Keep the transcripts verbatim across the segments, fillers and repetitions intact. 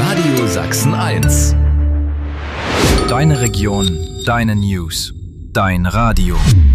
Radio Sachsen eins. Deine Region, deine News, dein Radio.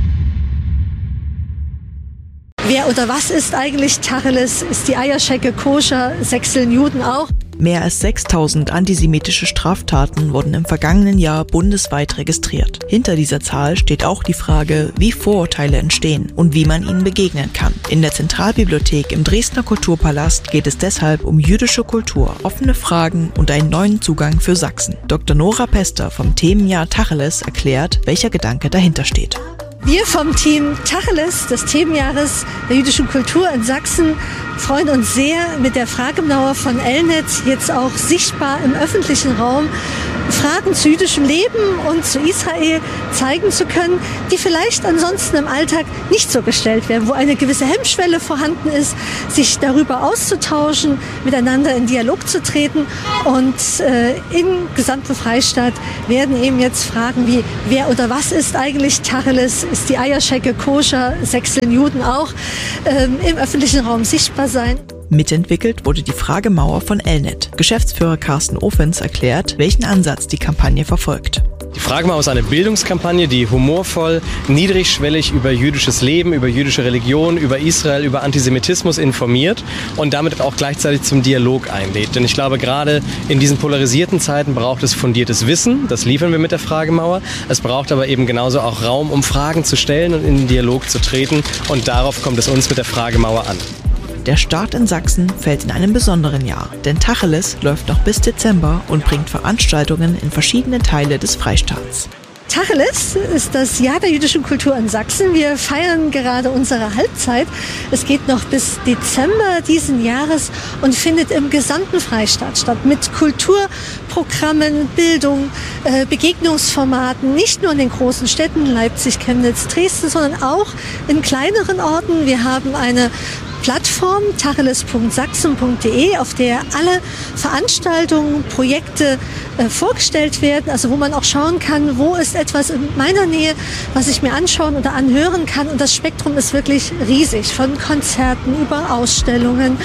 Wer oder was ist eigentlich Tacheles? Ist die Eierschecke koscher? Sechseln Juden auch? Mehr als sechstausend antisemitische Straftaten wurden im vergangenen Jahr bundesweit registriert. Hinter dieser Zahl steht auch die Frage, wie Vorurteile entstehen und wie man ihnen begegnen kann. In der Zentralbibliothek im Dresdner Kulturpalast geht es deshalb um jüdische Kultur, offene Fragen und einen neuen Zugang für Sachsen. Doktor Nora Pester vom Themenjahr Tacheles erklärt, welcher Gedanke dahinter steht. Wir vom Team Tacheles des Themenjahres der jüdischen Kultur in Sachsen freuen uns sehr, mit der Fragemauer von Elnet jetzt auch sichtbar im öffentlichen Raum Fragen zu jüdischem Leben und zu Israel zeigen zu können, die vielleicht ansonsten im Alltag nicht so gestellt werden, wo eine gewisse Hemmschwelle vorhanden ist, sich darüber auszutauschen, miteinander in Dialog zu treten. Und äh, im gesamten Freistaat werden eben jetzt Fragen wie, wer oder was ist eigentlich Tacheles? Ist die Eierschecke koscher? Sechseln Juden auch? Ähm, im öffentlichen Raum sichtbar sein. Mitentwickelt wurde die Fragemauer von Elnet. Geschäftsführer Carsten Ofens erklärt, welchen Ansatz die Kampagne verfolgt. Die Fragemauer ist eine Bildungskampagne, die humorvoll, niedrigschwellig über jüdisches Leben, über jüdische Religion, über Israel, über Antisemitismus informiert und damit auch gleichzeitig zum Dialog einlädt. Denn ich glaube, gerade in diesen polarisierten Zeiten braucht es fundiertes Wissen. Das liefern wir mit der Fragemauer. Es braucht aber eben genauso auch Raum, um Fragen zu stellen und in den Dialog zu treten. Und darauf kommt es uns mit der Fragemauer an. Der Start in Sachsen fällt in einem besonderen Jahr, denn Tacheles läuft noch bis Dezember und bringt Veranstaltungen in verschiedene Teile des Freistaats. Tacheles ist das Jahr der jüdischen Kultur in Sachsen. Wir feiern gerade unsere Halbzeit. Es geht noch bis Dezember diesen Jahres und findet im gesamten Freistaat statt. Mit Kulturprogrammen, Bildung, äh, Begegnungsformaten, nicht nur in den großen Städten Leipzig, Chemnitz, Dresden, sondern auch in kleineren Orten. Wir haben eine Plattform tacheles punkt sachsen punkt de, auf der alle Veranstaltungen, Projekte äh, vorgestellt werden, also wo man auch schauen kann, wo ist etwas in meiner Nähe, was ich mir anschauen oder anhören kann. Und das Spektrum ist wirklich riesig, von Konzerten über Ausstellungen,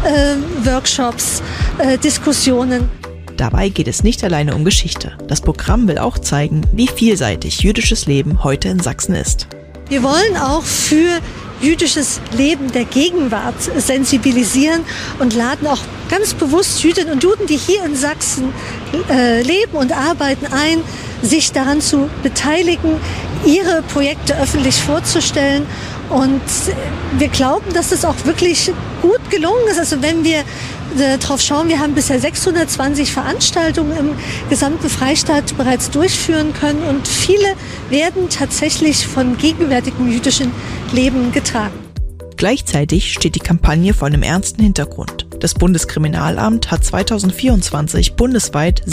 äh, Workshops, äh, Diskussionen. Dabei geht es nicht alleine um Geschichte. Das Programm will auch zeigen, wie vielseitig jüdisches Leben heute in Sachsen ist. Wir wollen auch für jüdisches Leben der Gegenwart sensibilisieren und laden auch ganz bewusst Jüdinnen und Juden, die hier in Sachsen äh, leben und arbeiten, ein, sich daran zu beteiligen, ihre Projekte öffentlich vorzustellen. Und wir glauben, dass es auch wirklich gut gelungen ist. Also wenn wir äh, drauf schauen, wir haben bisher sechshundertzwanzig Veranstaltungen im gesamten Freistaat bereits durchführen können und viele werden tatsächlich von gegenwärtigem jüdischen Leben getragen. Gleichzeitig steht die Kampagne vor einem ernsten Hintergrund. Das Bundeskriminalamt hat zweitausendvierundzwanzig bundesweit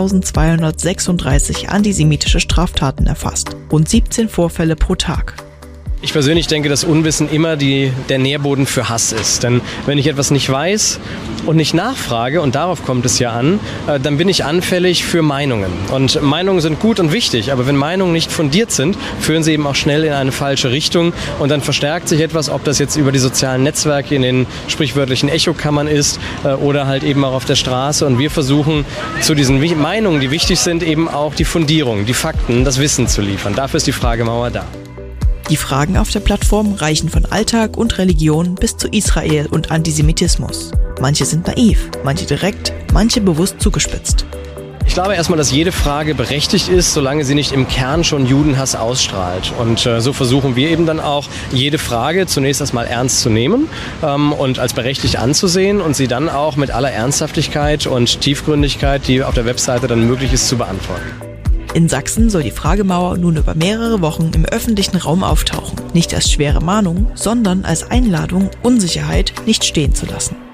sechstausendzweihundertsechsunddreißig antisemitische Straftaten erfasst. Rund siebzehn Vorfälle pro Tag. Ich persönlich denke, dass Unwissen immer die, der Nährboden für Hass ist. Denn wenn ich etwas nicht weiß und nicht nachfrage, und darauf kommt es ja an, äh, dann bin ich anfällig für Meinungen. Und Meinungen sind gut und wichtig, aber wenn Meinungen nicht fundiert sind, führen sie eben auch schnell in eine falsche Richtung. Und dann verstärkt sich etwas, ob das jetzt über die sozialen Netzwerke in den sprichwörtlichen Echokammern ist äh, oder halt eben auch auf der Straße. Und wir versuchen zu diesen Wi- Meinungen, die wichtig sind, eben auch die Fundierung, die Fakten, das Wissen zu liefern. Dafür ist die Fragemauer da. Die Fragen auf der Plattform reichen von Alltag und Religion bis zu Israel und Antisemitismus. Manche sind naiv, manche direkt, manche bewusst zugespitzt. Ich glaube erstmal, dass jede Frage berechtigt ist, solange sie nicht im Kern schon Judenhass ausstrahlt. Und äh, so versuchen wir eben dann auch, jede Frage zunächst erstmal ernst zu nehmen ähm, und als berechtigt anzusehen und sie dann auch mit aller Ernsthaftigkeit und Tiefgründigkeit, die auf der Webseite dann möglich ist, zu beantworten. In Sachsen soll die Fragemauer nun über mehrere Wochen im öffentlichen Raum auftauchen. Nicht als schwere Mahnung, sondern als Einladung, Unsicherheit nicht stehen zu lassen.